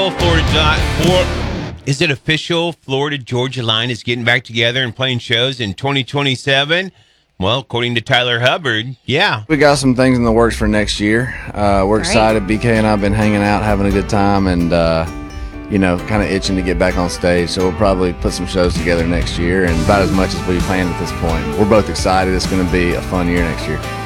official? Is it official? Florida Georgia Line is getting back together and playing shows in 2027. Well, according to Tyler Hubbard, yeah. We got some things in the works for next year. We're excited. BK and I have been hanging out, having a good time, and kind of itching to get back on stage. So we'll probably put some shows together next year, and about as much as we planned at this point. We're both excited. It's going to be a fun year next year.